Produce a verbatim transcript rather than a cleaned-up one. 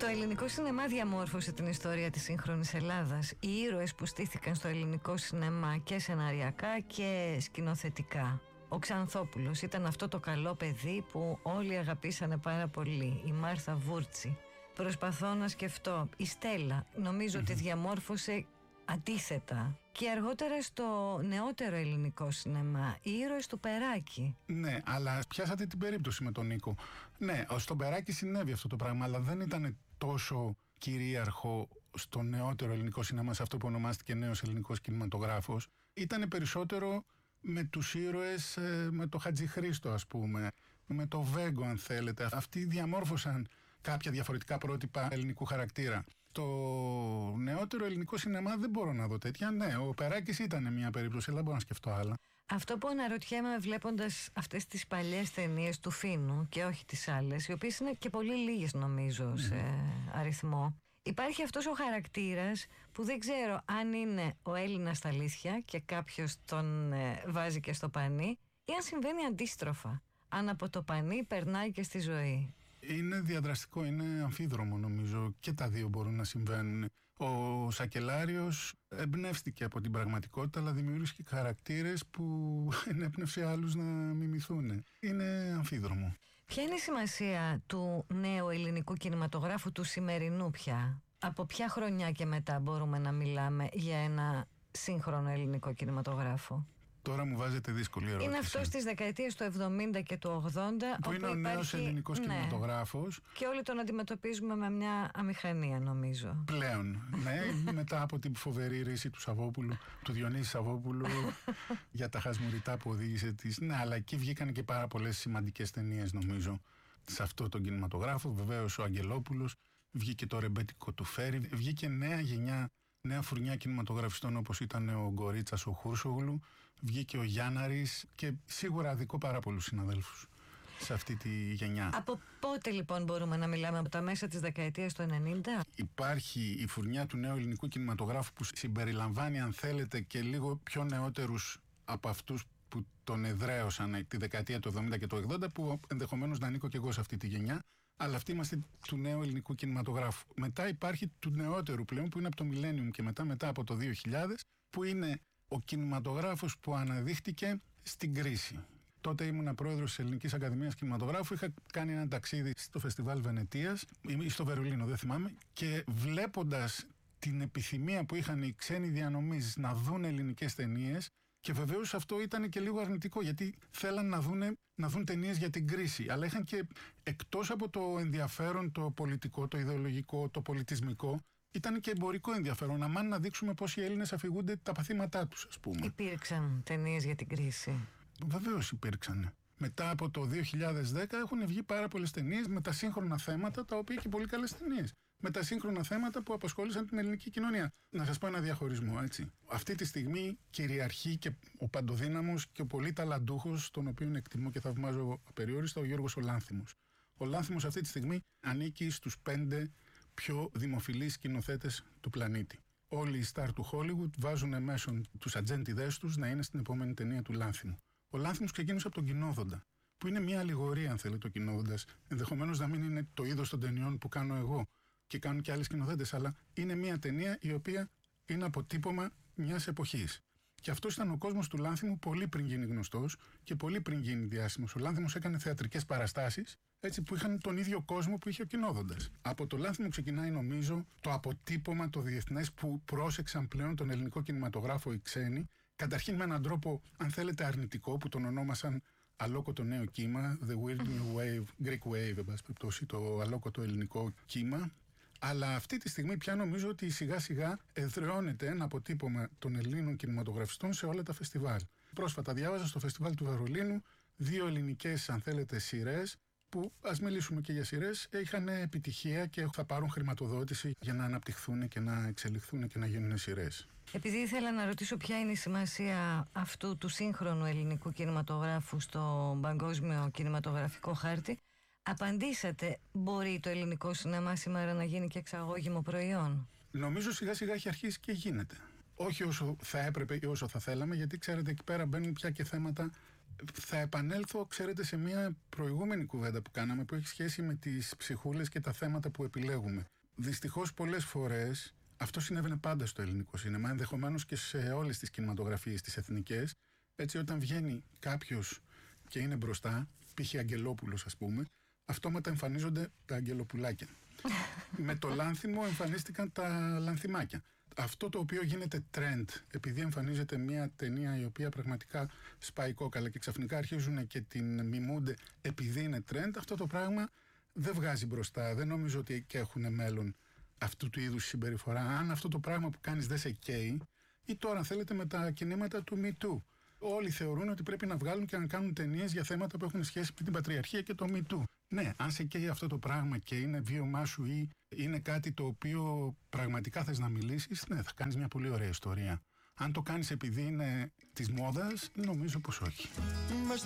Το ελληνικό σινεμά διαμόρφωσε την ιστορία της σύγχρονης Ελλάδας. Οι ήρωες που στήθηκαν στο ελληνικό σινεμά και σεναριακά και σκηνοθετικά. Ο Ξανθόπουλος ήταν αυτό το καλό παιδί που όλοι αγαπήσανε πάρα πολύ. Η Μάρθα Βούρτσι. Προσπαθώ να σκεφτώ. Η Στέλλα νομίζω mm-hmm. ότι διαμόρφωσε αντίθετα. Και αργότερα στο νεότερο ελληνικό σινεμά, οι ήρωες του Περάκη. Ναι, αλλά πιάσατε την περίπτωση με τον Νίκο. Ναι, στον Περάκη συνέβη αυτό το πράγμα, αλλά δεν ήταν τόσο κυρίαρχο στο νεότερο ελληνικό σινεμά, σε αυτό που ονομάστηκε νέος ελληνικός κινηματογράφος. Ήτανε περισσότερο με τους ήρωες, με το Χατζηχρήστο ας πούμε, με το Βέγκο αν θέλετε. Αυτοί διαμόρφωσαν κάποια διαφορετικά πρότυπα ελληνικού χαρακτήρα. Το νεότερο ελληνικό σινεμά δεν μπορώ να δω τέτοια. Ναι, ο Περάκης ήταν μια περίπτωση, αλλά δεν μπορώ να σκεφτώ άλλα. Αυτό που αναρωτιέμαι βλέποντας αυτές τις παλιές ταινίες του Φίνου και όχι τις άλλες, οι οποίες είναι και πολύ λίγες νομίζω σε mm. αριθμό, υπάρχει αυτός ο χαρακτήρας που δεν ξέρω αν είναι ο Έλληνας στα αλήθεια και κάποιος τον ε, βάζει και στο πανί, ή αν συμβαίνει αντίστροφα, αν από το πανί περνάει και στη ζωή. Είναι διαδραστικό, είναι αμφίδρομο νομίζω, και τα δύο μπορούν να συμβαίνουν. Ο Σακελάριος εμπνεύστηκε από την πραγματικότητα, αλλά δημιούργησε χαρακτήρες που ενέπνευσε άλλους να μιμηθούν. Είναι αμφίδρομο. Ποια είναι η σημασία του νέου ελληνικού κινηματογράφου, του σημερινού πια? Από ποια χρονιά και μετά μπορούμε να μιλάμε για ένα σύγχρονο ελληνικό κινηματογράφο? Τώρα μου βάζετε δύσκολη ερώτηση. Είναι αυτό στις δεκαετίες του εβδομήντα και του ογδόντα, που είναι ο υπάρχει... νέος ελληνικός ναι. κινηματογράφος. Και όλοι τον αντιμετωπίζουμε με μια αμηχανία νομίζω. Πλέον, ναι, μετά από την φοβερή ρίση του Σαββόπουλου, του Διονύση Σαββόπουλου για τα χασμουριτά που οδήγησε της. Ναι, αλλά εκεί βγήκαν και πάρα πολλές σημαντικές ταινίες νομίζω σε αυτό τον κινηματογράφο. Βεβαίως ο Αγγελόπουλος, βγήκε το ρεμπέτικο του Φέρι, βγήκε νέα γενιά. Νέα φουρνιά κινηματογραφιστών όπως ήταν ο Γκορίτσας, ο Χούρσογλου, βγήκε ο Γιάνναρης και σίγουρα αδικό πάρα πολλούς συναδέλφους σε αυτή τη γενιά. Από πότε λοιπόν μπορούμε να μιλάμε, από τα μέσα της δεκαετίας του ενενήντα? Υπάρχει η φουρνιά του νέου ελληνικού κινηματογράφου που συμπεριλαμβάνει αν θέλετε και λίγο πιο νεότερους από αυτούς που τον εδραίωσαν τη δεκαετία του εβδομήντα και του ογδόντα, που ενδεχομένως να ανήκω και εγώ σε αυτή τη γενιά. Αλλά αυτοί είμαστε του νέου ελληνικού κινηματογράφου. Μετά υπάρχει του νεότερου πλέον, που είναι από το Millennium και μετά, μετά από το δύο χιλιάδες, που είναι ο κινηματογράφος που αναδείχτηκε στην κρίση. Τότε ήμουν πρόεδρος της Ελληνικής Ακαδημίας Κινηματογράφου. Είχα κάνει ένα ταξίδι στο Φεστιβάλ Βενετίας ή στο Βερολίνο, δεν θυμάμαι. Και βλέποντας την επιθυμία που είχαν οι ξένοι διανομείς να δουν ελληνικές ταινίες. Και βεβαίως αυτό ήταν και λίγο αρνητικό, γιατί θέλαν να δουν, να δουν ταινίες για την κρίση. Αλλά είχαν και, εκτός από το ενδιαφέρον, το πολιτικό, το ιδεολογικό, το πολιτισμικό, ήταν και εμπορικό ενδιαφέρον. Αμάν να δείξουμε πώς οι Έλληνες αφηγούνται τα παθήματά τους, ας πούμε. Υπήρξαν ταινίες για την κρίση? Βεβαίως υπήρξαν. Μετά από το δύο χιλιάδες δέκα έχουν βγει πάρα πολλές ταινίες με τα σύγχρονα θέματα, τα οποία και πολύ καλές ταινίες. Με τα σύγχρονα θέματα που απασχόλησαν την ελληνική κοινωνία. Να σας πω ένα διαχωρισμό, έτσι. Αυτή τη στιγμή κυριαρχεί και ο παντοδύναμος και ο πολύ ταλαντούχος, τον οποίο εκτιμώ και θαυμάζω απεριόριστα, ο Γιώργος ο Λάνθιμος. Ο Λάνθιμος αυτή τη στιγμή ανήκει στους πέντε πιο δημοφιλείς σκηνοθέτες του πλανήτη. Όλοι οι στάρ του Hollywood βάζουν μέσω τους ατζέντιδές τους να είναι στην επόμενη ταινία του Λάνθιμου. Ο Λάνθιμος ξεκίνησε από τον Κοινόδοντα, που είναι μια αλληγορία, αν θέλετε, ο Κοινόδοντας. Ενδεχομένως να μην είναι το είδος των ταινιών που κάνω εγώ και κάνουν και άλλοι σκηνοθέτες, αλλά είναι μια ταινία η οποία είναι αποτύπωμα μιας εποχής. Και αυτό ήταν ο κόσμος του Λάνθιμου πολύ πριν γίνει γνωστός και πολύ πριν γίνει διάσημος. Ο Λάνθιμος έκανε θεατρικές παραστάσεις, έτσι, που είχαν τον ίδιο κόσμο που είχε ο Κοινόδοντας. Από το Λάνθιμο ξεκινάει, νομίζω, το αποτύπωμα το διεθνές που πρόσεξαν πλέον τον ελληνικό κινηματογράφο οι ξένοι. Καταρχήν με έναν τρόπο, αν θέλετε, αρνητικό, που τον ονόμασαν αλόκοτο νέο κύμα, the weird new wave, Greek wave, εν πάση περιπτώσει, το αλόκοτο ελληνικό κύμα. Αλλά αυτή τη στιγμή πια νομίζω ότι σιγά σιγά εδραιώνεται ένα αποτύπωμα των Ελλήνων κινηματογραφιστών σε όλα τα φεστιβάλ. Πρόσφατα διάβαζα στο φεστιβάλ του Βερολίνου δύο ελληνικές, αν θέλετε, σειρές, που, ας μιλήσουμε και για σειρές, είχαν επιτυχία και θα πάρουν χρηματοδότηση για να αναπτυχθούν και να εξελιχθούν και να γίνουν σειρές. Επειδή ήθελα να ρωτήσω ποια είναι η σημασία αυτού του σύγχρονου ελληνικού κινηματογράφου στο παγκόσμιο κινηματογραφικό χάρτη, απαντήσατε, μπορεί το ελληνικό σινεμά σήμερα να γίνει και εξαγώγημο προϊόν? Νομίζω σιγά σιγά έχει αρχίσει και γίνεται. Όχι όσο θα έπρεπε ή όσο θα θέλαμε, γιατί ξέρετε εκεί πέρα μπαίνουν πια και θέματα Θα επανέλθω, ξέρετε, σε μια προηγούμενη κουβέντα που κάναμε που έχει σχέση με τις ψυχούλες και τα θέματα που επιλέγουμε. Δυστυχώς πολλές φορές αυτό συνέβαινε πάντα στο ελληνικό σίνεμα, ενδεχομένως και σε όλες τις κινηματογραφίες τις εθνικές. Έτσι, όταν βγαίνει κάποιος και είναι μπροστά, π.χ. Αγγελόπουλος ας πούμε, αυτόματα εμφανίζονται τα αγγελοπουλάκια. Με το λάνθιμο εμφανίστηκαν τα λανθιμάκια. Αυτό το οποίο γίνεται trend, επειδή εμφανίζεται μια ταινία η οποία πραγματικά σπάει κόκαλα και ξαφνικά αρχίζουν και την μιμούνται επειδή είναι trend, αυτό το πράγμα δεν βγάζει μπροστά. Δεν νομίζω ότι και έχουν μέλλον αυτού του είδους συμπεριφορά. Αν αυτό το πράγμα που κάνεις δεν σε καίει, ή τώρα αν θέλετε με τα κινήματα του Me Too. Όλοι θεωρούν ότι πρέπει να βγάλουν και να κάνουν ταινίες για θέματα που έχουν σχέση με την πατριαρχία και το Me Too. Ναι, αν σε καίει αυτό το πράγμα και είναι βίωμά σου ή είναι κάτι το οποίο πραγματικά θες να μιλήσεις, ναι, θα κάνεις μια πολύ ωραία ιστορία. Αν το κάνεις επειδή είναι της μόδας, νομίζω πως όχι.